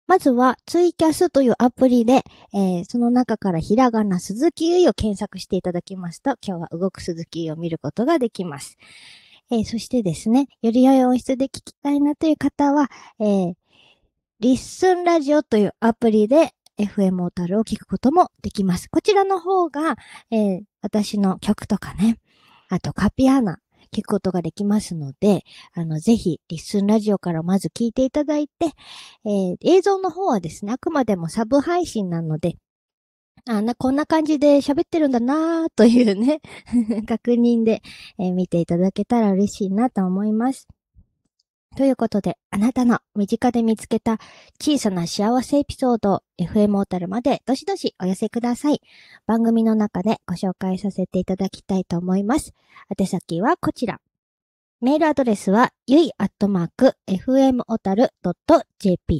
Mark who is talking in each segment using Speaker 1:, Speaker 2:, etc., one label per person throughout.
Speaker 1: まずはツイキャスというアプリで、その中からひらがな鈴木ゆいを検索していただきますと、今日は動く鈴木ゆいを見ることができます。そしてですね、より良い音質で聞きたいなという方は、リッスンラジオというアプリで FM オタルを聞くこともできます。こちらの方が、私の曲とかね、あとカピアナ聞くことができますので、ぜひリッスンラジオからまず聞いていただいて、映像の方はですね、あくまでもサブ配信なので、こんな感じで喋ってるんだなーというね、確認で、見ていただけたら嬉しいなと思います。ということで、あなたの身近で見つけた小さな幸せエピソードを FM オタルまでどしどしお寄せください。番組の中でご紹介させていただきたいと思います。宛先はこちら。メールアドレスは、yui@fmotaru.jp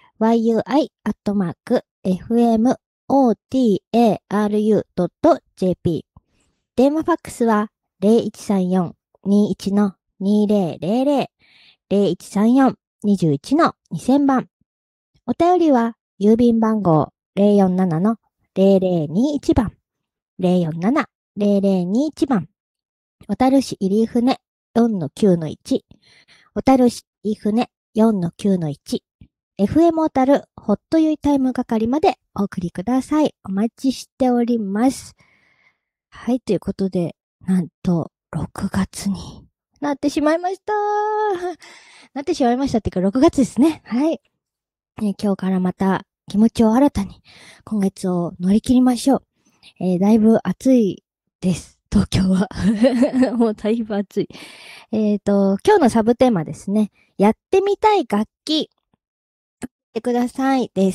Speaker 1: yui@fmotaru.jp 電話ファックスは0134-21-2000 0134-21-2000番。お便りは、郵便番号047-0021番。047-0021番。小樽市入船 4-9-1。小樽市入船 4-9-1。FM 小樽ホットユイタイム係までお送りください。お待ちしております。はい、ということで、なんと、6月になってしまいました。なってしまいましたっていうか、6月ですね。はい。今日からまた気持ちを新たに今月を乗り切りましょう。だいぶ暑いです。東京は。もうだいぶ暑い。今日のサブテーマですね。やってみたい楽器。てくださいです。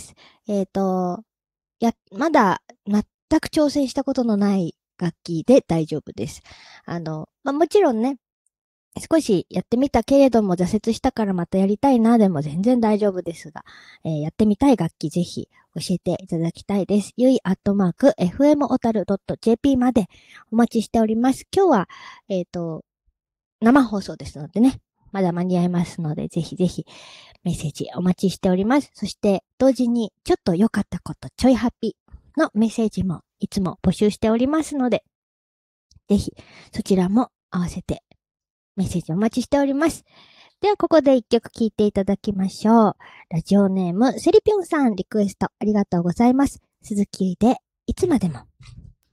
Speaker 1: まだ全く挑戦したことのない楽器で大丈夫です。もちろんね、少しやってみたけれども挫折したからまたやりたいなでも全然大丈夫ですが、やってみたい楽器ぜひ教えていただきたいです。yui@fmotaru.jp までお待ちしております。今日は、生放送ですのでね、まだ間に合いますので、ぜひぜひメッセージお待ちしております。そして同時にちょっと良かったこと、ちょいハッピーのメッセージもいつも募集しておりますので、ぜひそちらも合わせてメッセージお待ちしております。では、ここで一曲聴いていただきましょう。ラジオネーム、セリピョンさんリクエストありがとうございます。鈴木でいつまでも。